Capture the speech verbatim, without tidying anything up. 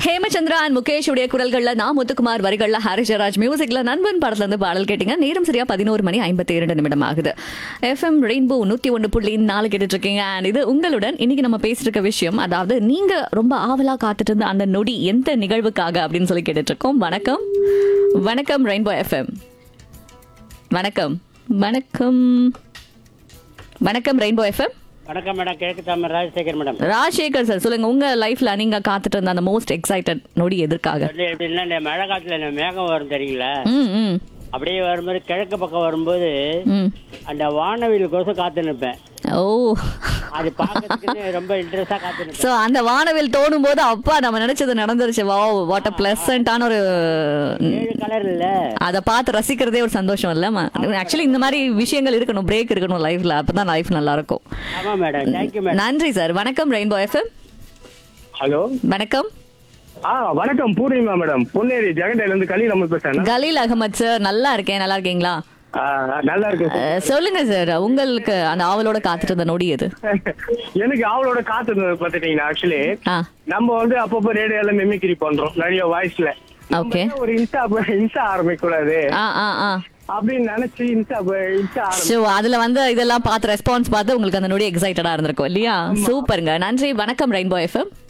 Hemachandra and Mukesh உடைய குரல்கள்ல நான் முத்துக்குமார் வரிகள்ல ஹாரிஸ் ஜெயராஜ் மியூசிக்ல நண்பன் படத்துல இருந்து பாடல் கேட்டீங்க. நேரம் சரியா பதினோரு மணி ஐம்பத்தி இரண்டு நிமிடம் ஆகுது. எஃப்எம் ரெயின்போ நூத்தி ஒன்று புள்ளி நாலு கேட்டுட்டு இருக்கீங்க. அண்ட் இது உங்களுடன் இன்னைக்கு நம்ம பேசிட்டு இருக்க விஷயம், அதாவது நீங்க ரொம்ப ஆவலா காத்துட்டு இருந்த அந்த நொடி எந்த நிகழ்வுக்காக அப்படின்னு சொல்லி கேட்டுட்டு இருக்கோம். வணக்கம் வணக்கம் ரெயின்போ எஃப்எம். வணக்கம் வணக்கம் வணக்கம் ரெயின்போ எஃப்எம். வணக்கம் மேடம், கேக்குதா? ராஜசேகர் மேடம். ராஜசேகர் சார், சொல்லுங்க, உங்க லைஃப்ல நீங்க காத்துட்டு இருந்த அந்த மோஸ்ட் எக்ஸைட்டட் நொடி எதற்காக? எப்படின்னா இந்த மழை காலத்துல இந்த மேகம் வரும் தெரியுங்களா, ம் ம் அப்படியே வரும்போது கிழக்கு பக்கம் வரும்போது ம் அந்த வானவில் கோசம் காத்து நிற்பேன். ஓ, அது பார்க்கறதுக்கு ரொம்ப இன்ட்ரெஸ்டா காத்து நிற்பேன். சோ அந்த வானவில் தோணும் போது அப்பா நம்ம நினைச்சது நடந்துருச்சு, வாவ் வாட் அ பிளசன்ட்டான ஒரு ஏழு கலர் இல்ல, அதை பார்த்து ரசிக்கிறதே ஒரு சந்தோஷம் இல்ல. ஆக்சுவலி இந்த மாதிரி விஷயங்கள் இருக்கணும், பிரேக் இருக்கணும் லைஃப்ல, அப்பதான் லைஃப் நல்லா இருக்கும். ஆமா மேடம், தேங்க்யூ மேடம். நன்றி சார். வணக்கம் ரெயின்போ எஃப்எம். ஹலோ வணக்கம். ஆ வணக்கம் பூர்ணிமா மேடம், பொன்னேரி ஜெகண்டையில இருந்து கலீல் அஹமத் பேசுறேன். கலீல் அகமத் சார், நல்லா இருக்கேன். நல்லா இருக்கீங்களா? நல்லா இருக்கு. அஹ், சொல்லுங்க சார், உங்களுக்கு அந்த ஆவலோட காத்துட்டு இருந்த நொடி எது? எனக்கு அவளோட காத்து பார்த்துட்டீங்கன்னா, ஆக்சுவலி ஆ நம்ம வந்து அப்பப்போ ரேடியோல மிமிக்ரி பண்றோம் நிறைய வாய்ஸ்ல. ஓகே. ஒரு இன்ஸ்டா இன்ஸ்டா ஆரம்பிக்க கூடாது ஆ ஆ ஆ அப்படின்னு நினைச்சு இன்ஸ்டா இன்ஸ்டா ஆரம்பி ஸோ அதுல வந்து இதெல்லாம் பார்த்து ரெஸ்பான்ஸ் பார்த்து உங்களுக்கு அந்த நொடி எக்ஸைட்டடா இருந்திருக்கும் இல்லையா? சூப்பருங்க, நன்றி. வணக்கம் ரெயின்போ எஃப்எம்.